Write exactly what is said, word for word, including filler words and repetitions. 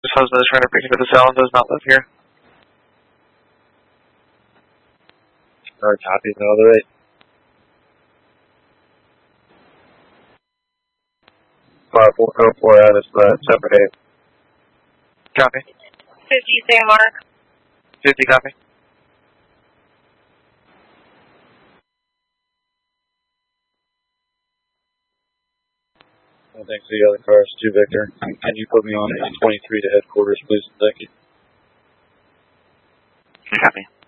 His husband is trying to break into the cell and does not live here. Or copy, no, the right. Five four oh four out is the separate eight. Copy. fifty, San Mark. fifty, copy. Well, thanks to the other cars, two Victor. Can you put me on eight twenty-three to headquarters, please? Thank you. Copy.